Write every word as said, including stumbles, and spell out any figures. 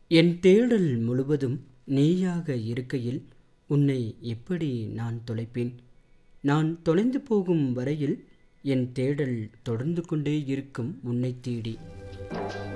என் தேடல் முழுவதும் நீயாக இருக்கையில் உன்னை எப்படி நான் தொலைப்பேன்? நான் தொலைந்து போகும் வரையில் என் தேடல் தொடர்ந்து கொண்டே இருக்கும் உன்னை தேடி.